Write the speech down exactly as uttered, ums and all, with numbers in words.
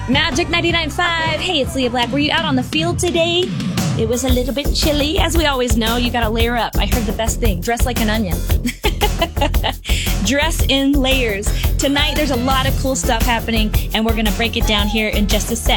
Magic ninety-nine point five. Hey, it's Leah Black. Were you out on the field today? It was a little bit chilly. As we always know, you gotta layer up. I heard the best thing. Dress like an onion. Dress in layers. Tonight, there's a lot of cool stuff happening, and we're gonna break it down here in just a sec.